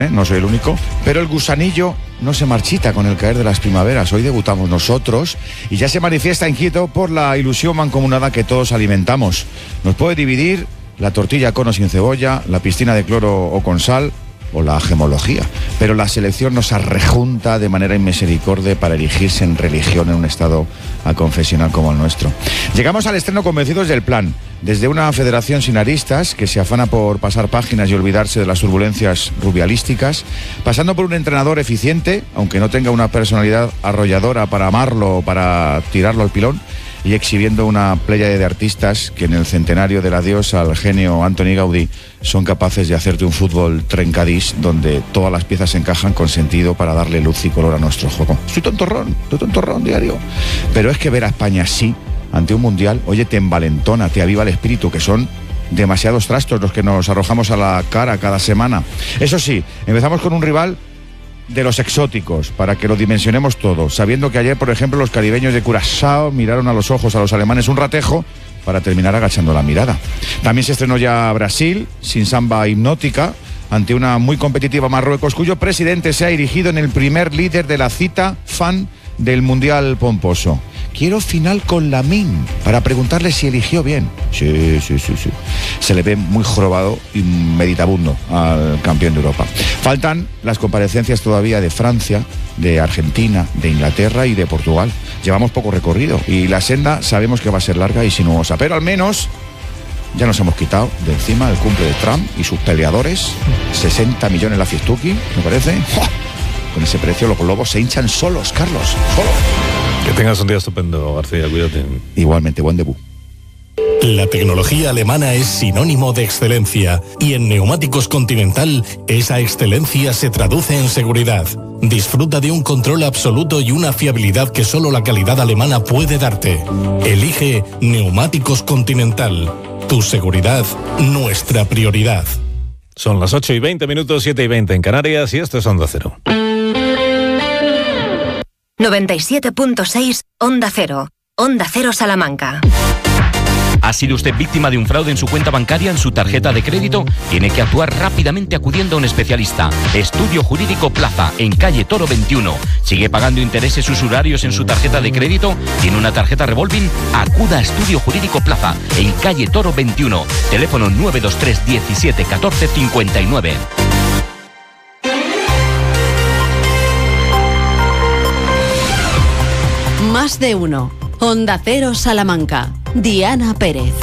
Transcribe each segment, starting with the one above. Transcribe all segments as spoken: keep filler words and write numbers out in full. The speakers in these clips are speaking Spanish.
¿eh? No soy el único, pero el gusanillo no se marchita con el caer de las primaveras. Hoy debutamos nosotros y ya se manifiesta inquieto por la ilusión mancomunada que todos alimentamos. Nos puede dividir la tortilla con o sin cebolla, la piscina de cloro o con sal, o la gemología, pero la selección nos arrejunta de manera inmisericordia para erigirse en religión en un estado aconfesional como el nuestro. Llegamos al estreno convencidos del plan, desde una federación sin aristas que se afana por pasar páginas y olvidarse de las turbulencias rubialísticas, pasando por un entrenador eficiente, aunque no tenga una personalidad arrolladora para amarlo o para tirarlo al pilón, y exhibiendo una pléyade de artistas que en el centenario del adiós al genio Antoni Gaudí son capaces de hacerte un fútbol trencadís donde todas las piezas encajan con sentido para darle luz y color a nuestro juego. Estoy tontorrón, estoy tontorrón diario. Pero es que ver a España así, ante un mundial, oye, te envalentona, te aviva el espíritu, que son demasiados trastos los que nos arrojamos a la cara cada semana. Eso sí, empezamos con un rival de los exóticos, para que lo dimensionemos todo, sabiendo que ayer, por ejemplo, los caribeños de Curazao miraron a los ojos a los alemanes un ratejo para terminar agachando la mirada. También se estrenó ya Brasil, sin samba hipnótica, ante una muy competitiva Marruecos, cuyo presidente se ha erigido en el primer líder de la cita fan del Mundial pomposo. Quiero final con Lamine, para preguntarle si eligió bien. Sí, sí, sí, sí. Se le ve muy jorobado y meditabundo al campeón de Europa. Faltan las comparecencias todavía de Francia, de Argentina, de Inglaterra y de Portugal. Llevamos poco recorrido y la senda sabemos que va a ser larga y sinuosa, pero al menos ya nos hemos quitado de encima el cumple de Trump y sus peleadores. sesenta millones la fiestuki, me parece. ¡Oh! Con ese precio los globos se hinchan solos, Carlos. ¡Solo! Que tengas un día estupendo, García, cuídate. Igualmente, buen debut. La tecnología alemana es sinónimo de excelencia y en Neumáticos Continental esa excelencia se traduce en seguridad. Disfruta de un control absoluto y una fiabilidad que solo la calidad alemana puede darte. Elige Neumáticos Continental. Tu seguridad, nuestra prioridad. Son las ocho y veinte minutos, siete y veinte en Canarias y esto es Onda Cero. noventa y siete punto seis Onda Cero. Onda Cero Salamanca. ¿Ha sido usted víctima de un fraude en su cuenta bancaria, en su tarjeta de crédito? Tiene que actuar rápidamente acudiendo a un especialista. Estudio Jurídico Plaza, en calle Toro veintiuno. ¿Sigue pagando intereses usurarios en su tarjeta de crédito? ¿Tiene una tarjeta revolving? Acuda a Estudio Jurídico Plaza, en calle Toro veintiuno. Teléfono nueve dos tres diecisiete catorce cincuenta y nueve. Más de uno. Onda Cero Salamanca. Diana Pérez.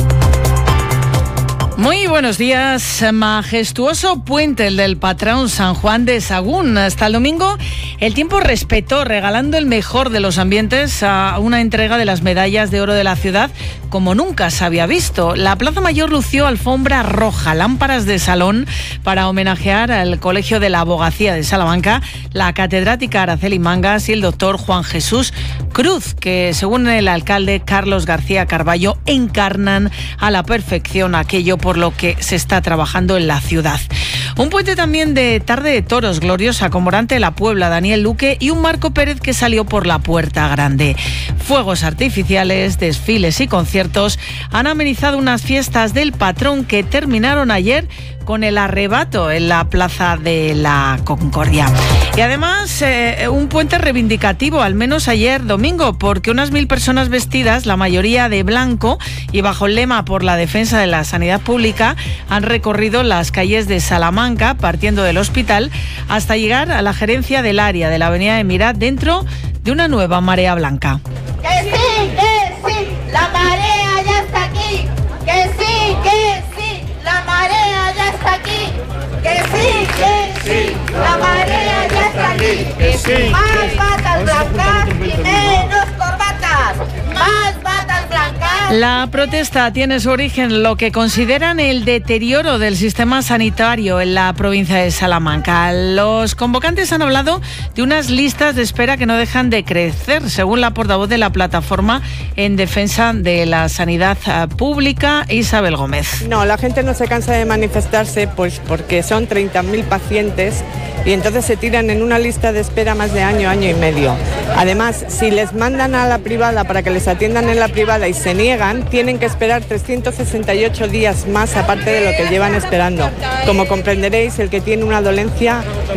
Muy buenos días. Majestuoso puente el del patrón San Juan de Sagún. Hasta el domingo el tiempo respetó, regalando el mejor de los ambientes a una entrega de las medallas de oro de la ciudad como nunca se había visto. La Plaza Mayor lució alfombra roja, lámparas de salón para homenajear al Colegio de la Abogacía de Salamanca, la catedrática Araceli Mangas y el doctor Juan Jesús Cruz, que según el alcalde Carlos García Carballo encarnan a la perfección aquello por lo que se está trabajando en la ciudad. Un puente también de tarde de toros gloriosa con Morante de la Puebla, Daniel Luque y un Marco Pérez que salió por la Puerta Grande. Fuegos artificiales, desfiles y conciertos han amenizado unas fiestas del patrón que terminaron ayer con el arrebato en la Plaza de la Concordia. Y además, eh, un puente reivindicativo, al menos ayer domingo, porque unas mil personas vestidas, la mayoría de blanco, y bajo el lema por la defensa de la sanidad pública, han recorrido las calles de Salamanca, partiendo del hospital, hasta llegar a la gerencia del área de la avenida de Mirat, dentro de una nueva marea blanca. ¡Que sí, que sí! ¡La marea ya está aquí! ¡Que sí, que sí! ¡La marea ya está aquí! ¡Que sí, que sí! ¡La marea ya está aquí! ¡Que sí! ¡Más batas blancas y menos corbatas! ¡Más batas blancas! La protesta tiene su origen en lo que consideran el deterioro del sistema sanitario en la provincia de Salamanca. Los convocantes han hablado de unas listas de espera que no dejan de crecer, según la portavoz de la plataforma en defensa de la sanidad pública, Isabel Gómez. No, la gente no se cansa de manifestarse pues porque son treinta mil pacientes y entonces se tiran en una lista de espera más de año, año y medio. Además, si les mandan a la privada para que les atiendan en la privada y se niegan niegan, tienen que esperar trescientos sesenta y ocho días más aparte de lo que llevan esperando. Como comprenderéis, el que tiene una dolencia